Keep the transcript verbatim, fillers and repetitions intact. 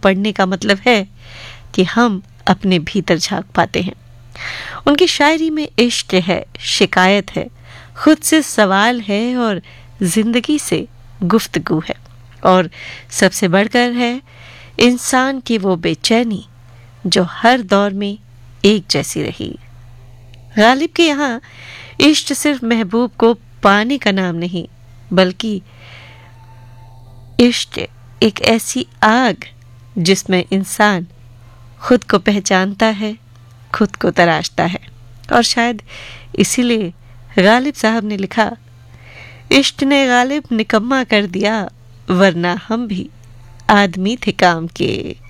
पढ़ने का मतलब है कि हम अपने भीतर झांक पाते हैं। उनकी शायरी में इश्क है, शिकायत है, खुद से सवाल है और जिंदगी से गुफ्तगू है, और सबसे बढ़कर है इंसान की वो बेचैनी जो हर दौर में एक जैसी रही। गालिब के यहाँ इश्क सिर्फ महबूब को पाने का नाम नहीं, बल्कि इश्क एक ऐसी आग जिसमें इंसान खुद को पहचानता है, खुद को तराशता है। और शायद इसीलिए गालिब साहब ने लिखा, इश्क ने गालिब निकम्मा कर दिया, वरना हम भी आदमी थे काम के।